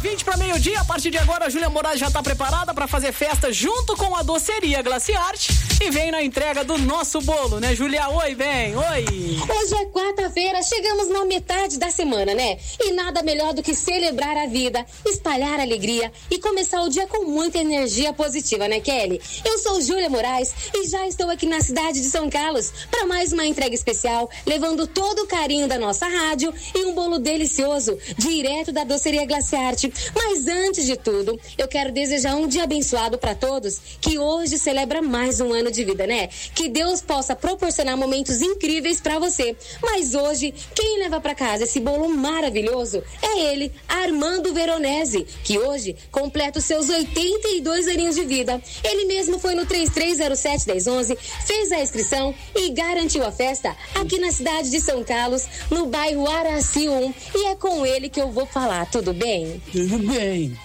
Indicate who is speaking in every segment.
Speaker 1: 20 para meio-dia. A partir de agora, a Júlia Moraes já tá preparada para fazer festa junto com a doceria Glaciarte e vem na entrega do nosso bolo, né, Júlia? Oi, vem, oi!
Speaker 2: Hoje é quarta-feira, chegamos na metade da semana, né? E nada melhor do que celebrar a vida, espalhar alegria e começar o dia com muita energia positiva, né, Kelly? Eu sou Júlia Moraes e já estou aqui na cidade de São Carlos para mais uma entrega especial, levando todo o carinho da nossa rádio e um bolo delicioso, direto da doceria Glaciarte. Mas antes de tudo, eu quero desejar um dia abençoado para todos que hoje celebra mais um ano de vida, né? Que Deus possa proporcionar momentos incríveis para você. Mas hoje, quem leva para casa esse bolo maravilhoso é ele, Armando Veronese, que hoje completa os seus 82 aninhos de vida. Ele mesmo foi no 3307-1011, fez a inscrição e garantiu a festa aqui na cidade de São Carlos, no bairro Araci 1. E é com ele que eu vou falar, tudo bem?
Speaker 3: Tudo bem.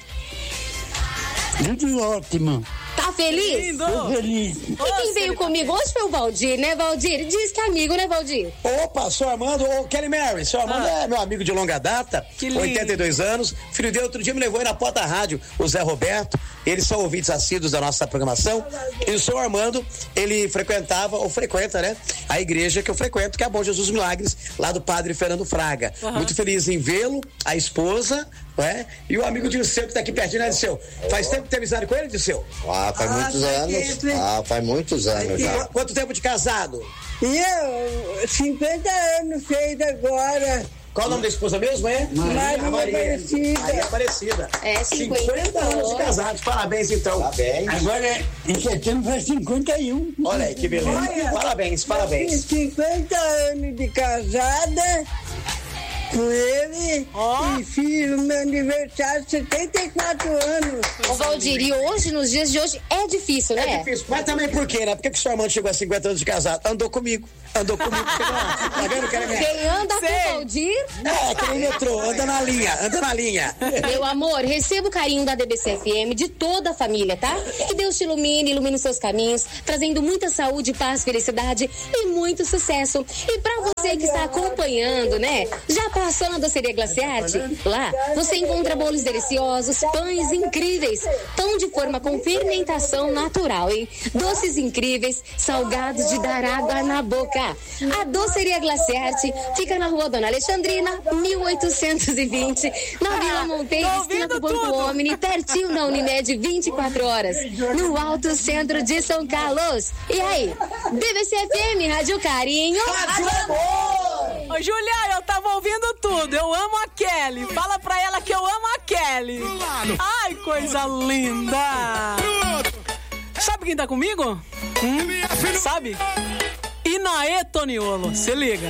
Speaker 3: Tudo ótimo.
Speaker 2: Tá feliz?
Speaker 1: Lindo.
Speaker 3: Tô feliz.
Speaker 2: E quem veio comigo hoje foi o Valdir, né, Valdir? Diz que é amigo, né, Valdir?
Speaker 4: Opa, sou Armando, Kelly Mary. Seu Armando é meu amigo de longa data,
Speaker 1: Que lindo.
Speaker 4: 82 anos. Filho dele outro dia me levou aí na porta da rádio, o Zé Roberto. Eles são ouvintes assíduos da nossa programação. E o seu Armando, ele frequentava, ou frequenta, né? A igreja que eu frequento, que é a Bom Jesus Milagres, lá do Padre Fernando Fraga. Muito feliz em vê-lo, a esposa, né? E o amigo Dirceu, que tá aqui pertinho, né, Dirceu? Faz tempo que tem amizade com ele, Dirceu?
Speaker 5: Faz muitos anos. Faz muitos anos já.
Speaker 4: Quanto tempo de casado?
Speaker 6: E eu, 50 anos fez agora.
Speaker 4: Qual o nome da esposa mesmo, é?
Speaker 6: Maria Aparecida.
Speaker 4: Maria Aparecida.
Speaker 2: É, 50
Speaker 4: anos de casados. Parabéns, então.
Speaker 5: Parabéns.
Speaker 3: Agora, em setembro faz 51.
Speaker 4: Olha aí, que beleza.
Speaker 6: Olha.
Speaker 4: Parabéns, parabéns.
Speaker 6: 50 anos de casada com ele e fiz o meu aniversário 74 anos.
Speaker 2: Ô, Valdir, e hoje, nos dias de hoje, é difícil, né?
Speaker 4: É difícil, mas também por quê, né? Por que o seu Armando chegou a 50 anos de casado? Andou comigo, chegou lá. Tá vendo, Kelly?
Speaker 2: Quem anda com o Valdir...
Speaker 4: É, que nem metrô, anda na linha.
Speaker 2: Meu amor, receba o carinho da DBC FM, de toda a família, tá? Que Deus te ilumine seus caminhos, trazendo muita saúde, paz, felicidade e muito sucesso. E pra você que está acompanhando, né? Já passou na doceria Glaciarte? Lá você encontra bolos deliciosos, pães incríveis, pão de forma com fermentação natural, hein? Doces incríveis, salgados de dar água na boca. A doceria Glaciarte fica na rua Dona Alexandrina, 1820, na Vila Monteiro, esquina do Banco Omni, pertinho da Unimed, 24 horas, no Alto Centro de São Carlos. E aí, DBC FM, Rádio Carinho.
Speaker 1: Ô, Julia, eu tava ouvindo tudo. Eu amo a Kelly. Fala pra ela que eu amo a Kelly. Ai, coisa linda. Sabe quem tá comigo? Sabe? Inaê Toniolo. Se liga.